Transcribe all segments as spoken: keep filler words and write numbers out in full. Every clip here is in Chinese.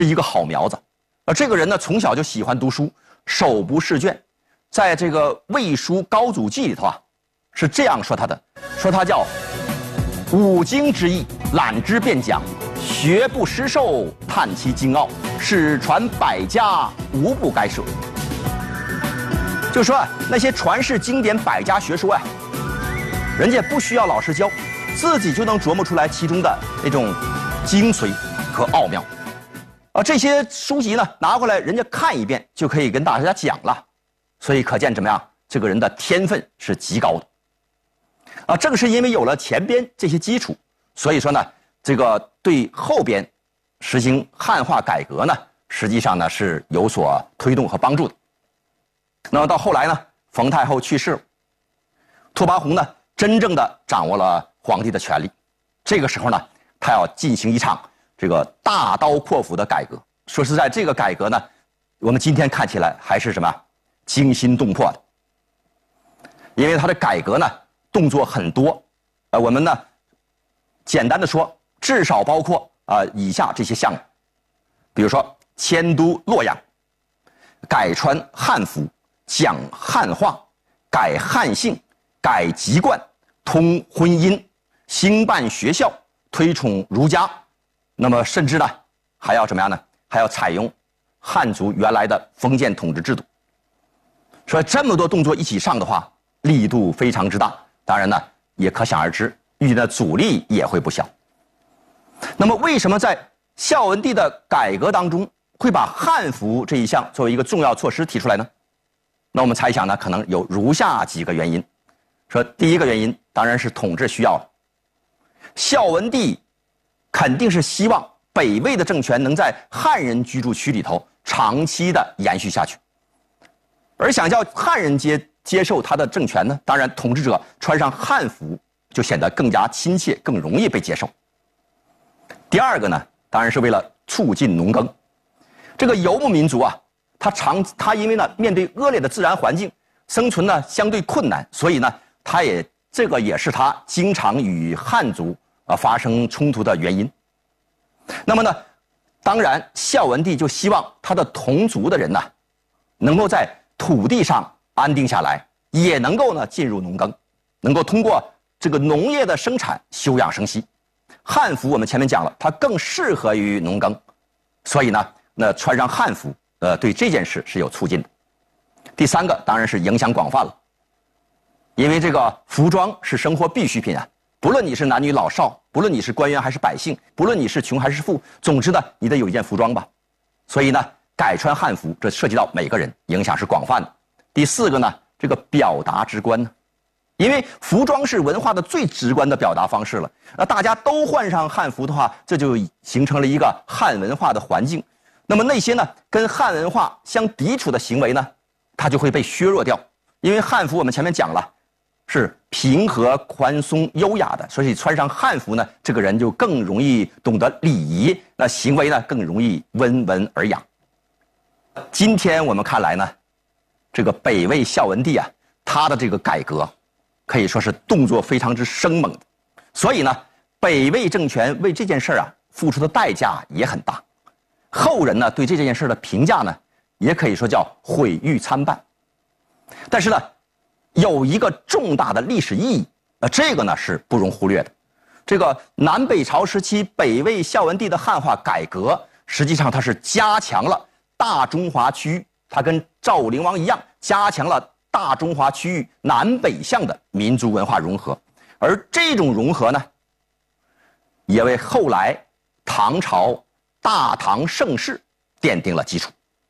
一个好苗子。呃，这个人呢，从小就喜欢读书，手不释卷。在这个《魏书·高祖记》里头啊，是这样说他的：说他叫五经之义，览之辩讲，学不失授，探其精奥，史传百家，无不该舍。就说啊，那些传世经典百家学说啊，人家不需要老师教，自己就能琢磨出来其中的那种精髓和奥妙。啊，这些书籍呢拿过来，人家看一遍就可以跟大家讲了，所以可见怎么样，这个人的天分是极高的。啊，正是因为有了前边这些基础，所以说呢，这个对后边实行汉化改革呢，实际上呢是有所推动和帮助的。那么到后来呢，冯太后去世了，拓跋宏呢真正的掌握了皇帝的权力，这个时候呢，他要进行一场这个大刀阔斧的改革。说实在，这个改革呢，我们今天看起来还是什么惊心动魄的，因为他的改革呢动作很多，呃，我们呢简单的说，至少包括啊、呃、以下这些项目，比如说迁都洛阳，改穿汉服，讲汉话，改汉姓，改籍贯，通婚姻，兴办学校，推崇儒家。那么甚至呢，还要怎么样呢？还要采用汉族原来的封建统治制度。说这么多动作一起上的话，力度非常之大。当然呢，也可想而知，遇见的阻力也会不小。那么，为什么在孝文帝的改革当中会把汉服这一项作为一个重要措施提出来呢？那我们猜想呢，可能有如下几个原因。说第一个原因当然是统治需要了。孝文帝肯定是希望北魏的政权能在汉人居住区里头长期的延续下去，而想叫汉人接接受他的政权呢，当然统治者穿上汉服就显得更加亲切，更容易被接受。第二个呢，当然是为了促进农耕。这个游牧民族啊，他长他因为呢面对恶劣的自然环境，生存呢相对困难，所以呢，他也这个也是他经常与汉族啊发生冲突的原因。那么呢，当然孝文帝就希望他的同族的人呢，能够在土地上安定下来，也能够呢进入农耕，能够通过这个农业的生产休养生息。汉服我们前面讲了，它更适合于农耕，所以呢，那穿上汉服，呃，对这件事是有促进的。第三个当然是影响广泛了，因为这个服装是生活必需品啊，不论你是男女老少，不论你是官员还是百姓，不论你是穷还是富，总之呢，你得有一件服装吧。所以呢，改穿汉服，这涉及到每个人，影响是广泛的。第四个呢，这个表达直观呢，因为服装是文化的最直观的表达方式了。那大家都换上汉服的话，这就形成了一个汉文化的环境。那么那些呢跟汉文化相抵触的行为呢，它就会被削弱掉。因为汉服我们前面讲了，是平和、宽松、优雅的，所以穿上汉服呢，这个人就更容易懂得礼仪，那行为呢更容易温文尔雅。今天我们看来呢，这个北魏孝文帝啊，他的这个改革可以说是动作非常之生猛的，所以呢，北魏政权为这件事啊付出的代价也很大。后人呢对这件事的评价呢，也可以说叫毁誉参半。但是呢，有一个重大的历史意义，呃，这个呢是不容忽略的。这个南北朝时期北魏孝文帝的汉化改革，实际上它是加强了大中华区域，它跟赵武灵王一样，加强了大中华区域南北向的民族文化融合。而这种融合呢，也为后来唐朝大唐盛世奠定了基础。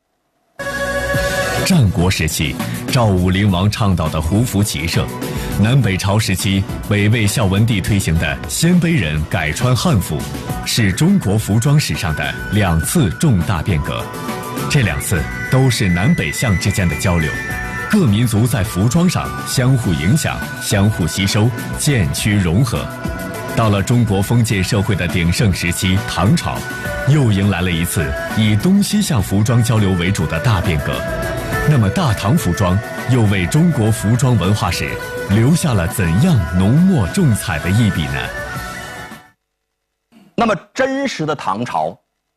战国时期，赵武灵王倡导的胡服骑射；南北朝时期，北魏孝文帝推行的鲜卑人改穿汉服，是中国服装史上的两次重大变革。这两次都是南北向之间的交流，各民族在服装上相互影响、相互吸收，渐趋融合。到了中国封建社会的鼎盛时期，唐朝，又迎来了一次以东西向服装交流为主的大变革。那么大唐服装又为中国服装文化史留下了怎样浓墨重彩的一笔呢？ 那么真实的唐朝，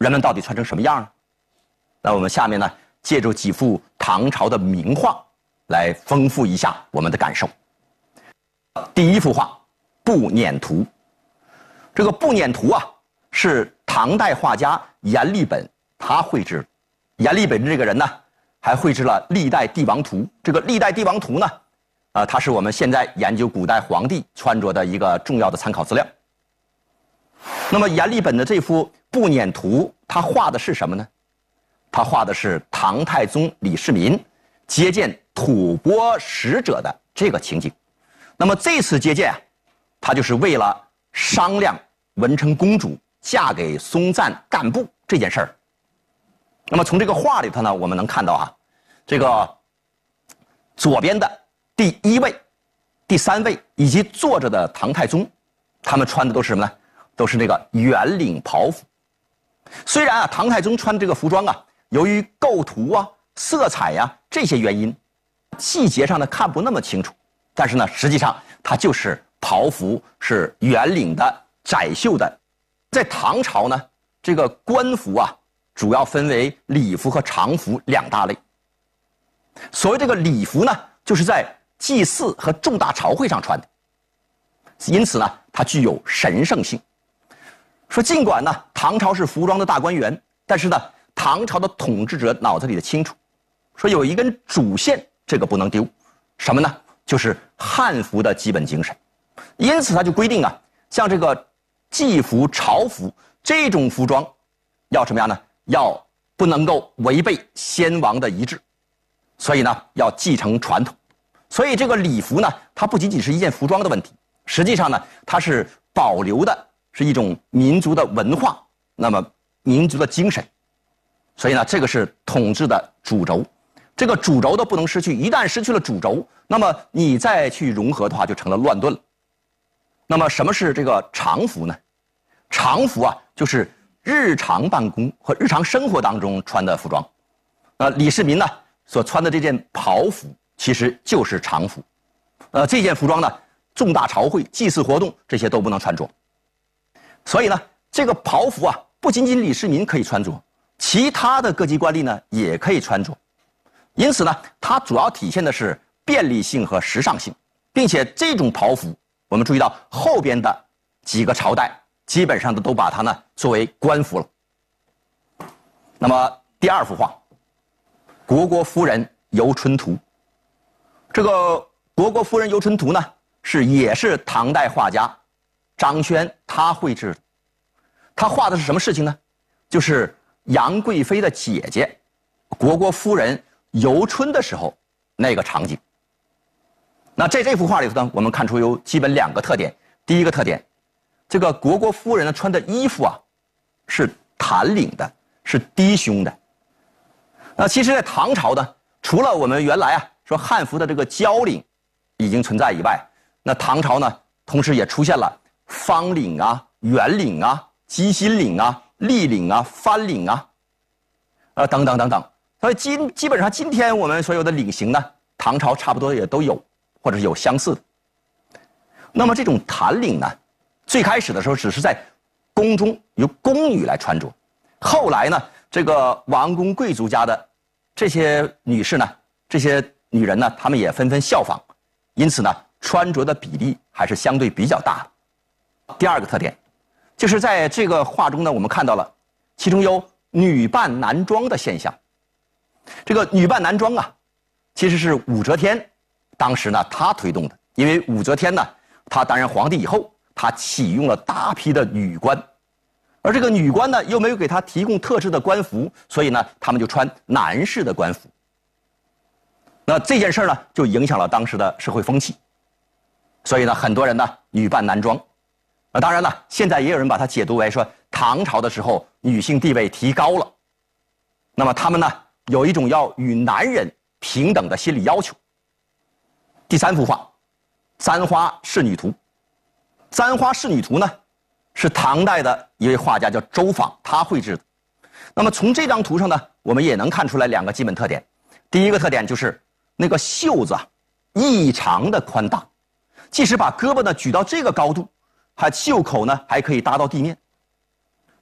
人们到底穿成什么样呢？那我们下面呢，借助几幅唐朝的名画来丰富一下我们的感受。第一幅画《步辇图》，这个《步辇图》啊，是唐代画家阎立本他绘制的。阎立本这个人呢，还绘制了《历代帝王图》。这个《历代帝王图》呢，啊，它是我们现在研究古代皇帝穿着的一个重要的参考资料。那么阎立本的这幅《步辇图》，他画的是什么呢？他画的是唐太宗李世民接见吐蕃使者的这个情景。那么这次接见啊，他就是为了商量文成公主嫁给松赞干布这件事儿。那么从这个画里头呢，我们能看到啊，这个左边的第一位、第三位以及坐着的唐太宗，他们穿的都是什么呢？都是那个圆领袍服。虽然啊，唐太宗穿这个服装啊，由于构图啊、色彩呀、啊、这些原因，细节上呢看不那么清楚，但是呢，实际上它就是袍服是圆领的、窄袖的。在唐朝呢，这个官服啊，主要分为礼服和常服两大类。所谓这个礼服呢，就是在祭祀和重大朝会上穿的，因此呢，它具有神圣性。说尽管呢，唐朝是服装的大观园，但是呢，唐朝的统治者脑子里的清楚，说有一根主线，这个不能丢，什么呢？就是汉服的基本精神。因此他就规定啊，像这个祭服、朝服这种服装，要什么样呢？要不能够违背先王的遗志，所以呢，要继承传统。所以这个礼服呢，它不仅仅是一件服装的问题，实际上呢，它是保留的是一种民族的文化，那么民族的精神。所以呢，这个是统治的主轴，这个主轴都不能失去。一旦失去了主轴，那么你再去融合的话，就成了乱炖了。那么什么是这个常服呢？常服啊，就是日常办公和日常生活当中穿的服装。呃，李世民呢所穿的这件袍服，其实就是常服。呃，这件服装呢，重大朝会、祭祀活动这些都不能穿着。所以呢，这个袍服啊，不仅仅李世民可以穿着，其他的各级官吏呢也可以穿着。因此呢，它主要体现的是便利性和时尚性，并且这种袍服，我们注意到后边的几个朝代基本上都都把它呢作为官服了。那么第二幅画，《虢国夫人游春图》。这个《虢国夫人游春图》呢，是也是唐代画家张轩他绘制的。他画的是什么事情呢？就是杨贵妃的姐姐虢国夫人游春的时候那个场景。那在这幅画里头呢，我们看出有基本两个特点。第一个特点，这个虢国夫人呢穿的衣服啊是弹领的，是低胸的。那其实在唐朝呢，除了我们原来啊说汉服的这个交领已经存在以外，那唐朝呢同时也出现了方领啊、圆领啊、鸡心领啊、立领啊、翻领啊，呃等等等等。所以基基本上今天我们所有的领型呢，唐朝差不多也都有，或者是有相似的。那么这种弹领呢，最开始的时候只是在宫中由宫女来穿着，后来呢，这个王公贵族家的这些女士呢，这些女人呢，她们也纷纷效仿，因此呢，穿着的比例还是相对比较大的。第二个特点，就是在这个画中呢，我们看到了其中有女扮男装的现象。这个女扮男装啊，其实是武则天当时呢他推动的，因为武则天呢，她担任皇帝以后，她启用了大批的女官，而这个女官呢又没有给她提供特制的官服，所以呢，他们就穿男士的官服。那这件事呢，就影响了当时的社会风气，所以呢，很多人呢女扮男装。那当然了，现在也有人把它解读为说唐朝的时候女性地位提高了，那么他们呢有一种要与男人平等的心理要求。第三幅画《簪花仕女图》。《簪花仕女图》呢，是唐代的一位画家叫周昉他绘制的。那么从这张图上呢，我们也能看出来两个基本特点。第一个特点就是那个袖子啊异常的宽大，即使把胳膊呢举到这个高度，还袖口呢还可以达到地面。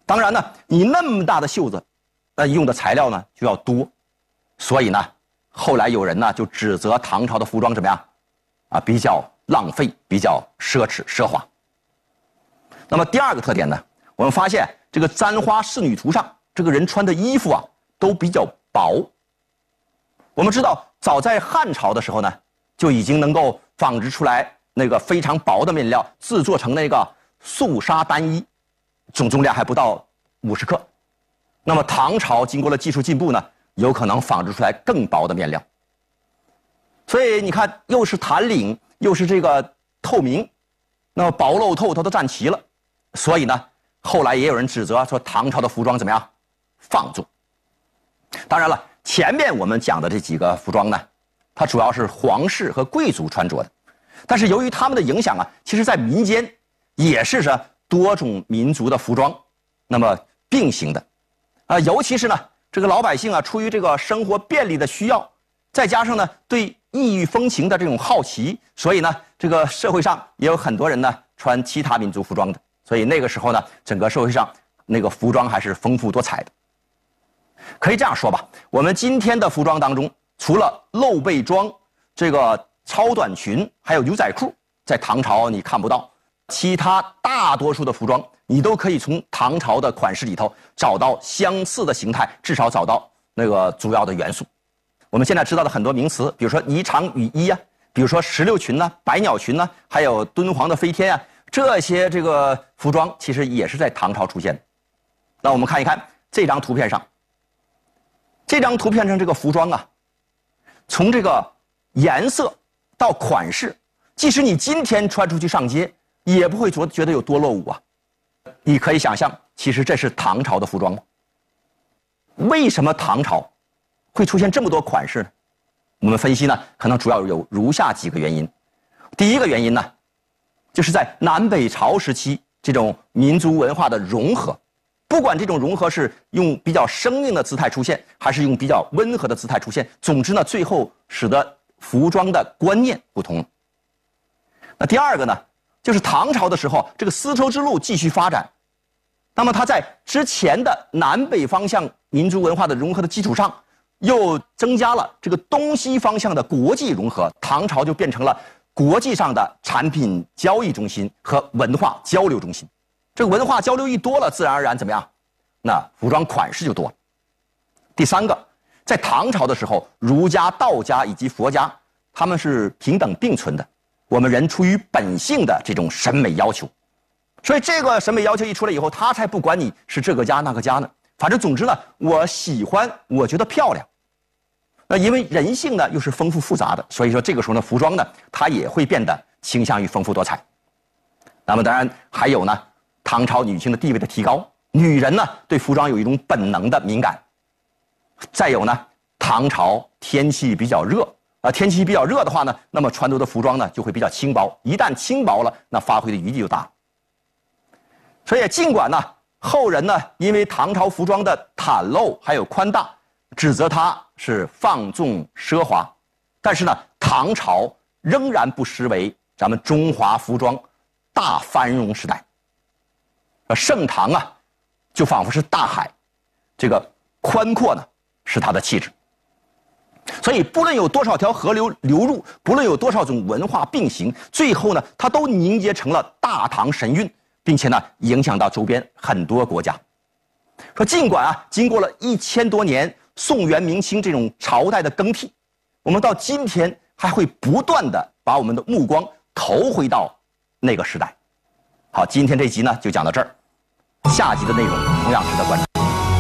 当然呢，你那么大的袖子，那用的材料呢就要多，所以呢，后来有人呢就指责唐朝的服装怎么样，啊，比较浪费，比较奢侈奢华。那么第二个特点呢，我们发现这个《簪花仕女图》上这个人穿的衣服啊都比较薄。我们知道，早在汉朝的时候呢，就已经能够纺织出来那个非常薄的面料，制作成那个素纱单衣，总重量还不到五十克。那么唐朝经过了技术进步呢，有可能纺织出来更薄的面料。所以你看，又是弹领，又是这个透明，那么薄露透它都占齐了。所以呢，后来也有人指责说唐朝的服装怎么样，放纵。当然了，前面我们讲的这几个服装呢，它主要是皇室和贵族穿着的，但是由于他们的影响啊，其实在民间也是着多种民族的服装那么并行的。啊，尤其是呢，这个老百姓啊，出于这个生活便利的需要，再加上呢对异域风情的这种好奇，所以呢，这个社会上也有很多人呢穿其他民族服装的。所以那个时候呢，整个社会上那个服装还是丰富多彩的。可以这样说吧，我们今天的服装当中，除了露背装、这个超短裙，还有牛仔裤，在唐朝你看不到，其他大多数的服装，你都可以从唐朝的款式里头找到相似的形态，至少找到那个主要的元素。我们现在知道的很多名词，比如说霓裳羽衣啊，比如说石榴裙呐、百鸟裙呐，还有敦煌的飞天啊，这些这个服装其实也是在唐朝出现的。那我们看一看这张图片上，这张图片上这个服装啊，从这个颜色到款式，即使你今天穿出去上街，也不会觉觉得有多落伍啊。你可以想象，其实这是唐朝的服装吗？为什么唐朝会出现这么多款式呢？我们分析呢，可能主要有如下几个原因。第一个原因呢，就是在南北朝时期这种民族文化的融合，不管这种融合是用比较生硬的姿态出现，还是用比较温和的姿态出现，总之呢，最后使得服装的观念不同。那第二个呢，就是唐朝的时候，这个丝绸之路继续发展，那么它在之前的南北方向民族文化的融合的基础上，又增加了这个东西方向的国际融合，唐朝就变成了国际上的产品交易中心和文化交流中心。这个文化交流一多了，自然而然怎么样？那服装款式就多了。第三个，在唐朝的时候，儒家、道家以及佛家，他们是平等并存的。我们人出于本性的这种审美要求，所以这个审美要求一出来以后，他才不管你是这个家那个家呢。反正总之呢，我喜欢，我觉得漂亮。那因为人性呢又是丰富复杂的，所以说这个时候呢，服装呢它也会变得倾向于丰富多彩。那么当然还有呢，唐朝女性的地位的提高，女人呢对服装有一种本能的敏感。再有呢，唐朝天气比较热啊，天气比较热的话呢，那么穿着的服装呢就会比较轻薄，一旦轻薄了，那发挥的余地就大了。所以尽管呢，后人呢因为唐朝服装的袒露还有宽大，指责它是放纵奢华，但是呢，唐朝仍然不失为咱们中华服装大繁荣时代。盛唐啊，就仿佛是大海，这个宽阔呢是它的气质。所以不论有多少条河流流入，不论有多少种文化并行，最后呢，它都凝结成了大唐神韵，并且呢，影响到周边很多国家。说尽管啊，经过了一千多年宋元明清这种朝代的更替，我们到今天还会不断的把我们的目光投回到那个时代。好，今天这集呢就讲到这儿，下集的内容同样值得关注。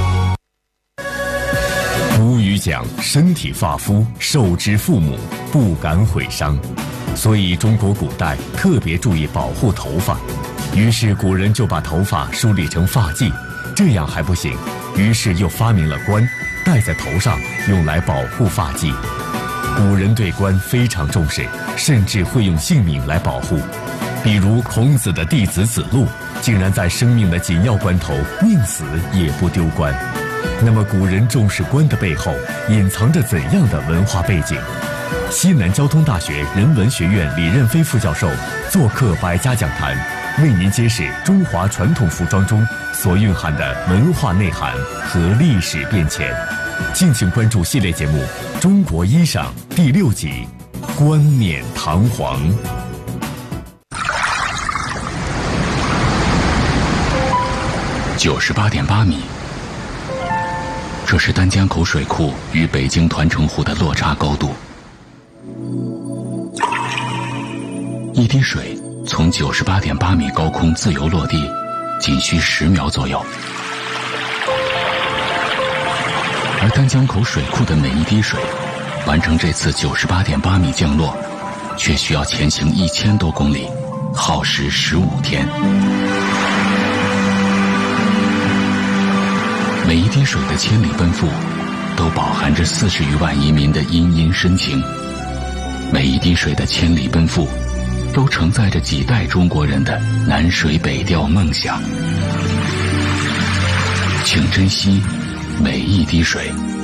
古语讲，身体发肤，受之父母，不敢毁伤。所以中国古代特别注意保护头发，于是古人就把头发梳理成发髻。这样还不行，于是又发明了冠，戴在头上，用来保护发髻。古人对冠非常重视，甚至会用性命来保护。比如孔子的弟子子路，竟然在生命的紧要关头宁死也不丢冠。那么古人重视冠的背后，隐藏着怎样的文化背景？西南交通大学人文学院李任飞副教授做客百家讲坛， 为您揭示中华传统服装中所蕴含的文化内涵和历史变迁。敬请关注系列节目《中国衣裳》第六集《冠冕堂皇》。 九十八点八米，这是丹江口水库与北京团城湖的落差高度。一滴水从九十八点八米高空自由落地，仅需十秒左右。而丹江口水库的每一滴水，完成这次九十八点八米降落，却需要前行一千多公里，耗时十五天。每一滴水的千里奔赴，都饱含着四十余万移民的殷殷深情；每一滴水的千里奔赴，都承载着几代中国人的南水北调梦想。请珍惜每一滴水。